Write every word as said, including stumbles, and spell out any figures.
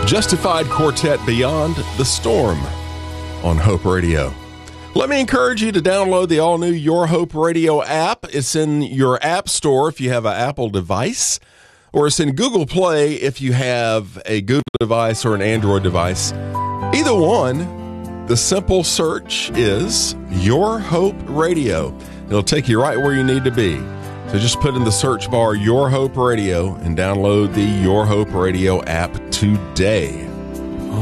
Justified Quartet Beyond the Storm on Hope Radio. Let me encourage you to download the all-new Your Hope Radio app. It's in your app store if you have an Apple device, or it's in Google Play if you have a Google device or an Android device. Either one, the simple search is Your Hope Radio. It'll take you right where you need to be. So just put in the search bar Your Hope Radio and download the Your Hope Radio app today.